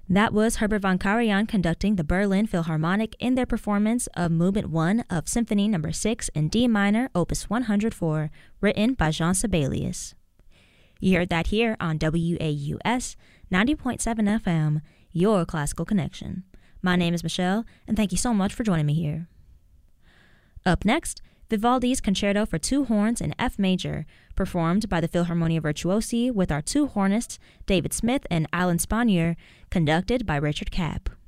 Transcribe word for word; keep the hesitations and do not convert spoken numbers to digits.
That was Herbert von Karajan conducting the Berlin Philharmonic in their performance of Movement one of Symphony Number six in D minor, Opus one hundred four, written by Jean Sibelius. You heard that here on W A U S ninety point seven F M, your classical connection. My name is Michelle, and thank you so much for joining me here. Up next, Vivaldi's Concerto for Two Horns in F Major, performed by the Philharmonia Virtuosi with our two hornists, David Smith and Alan Spanier, conducted by Richard Kapp.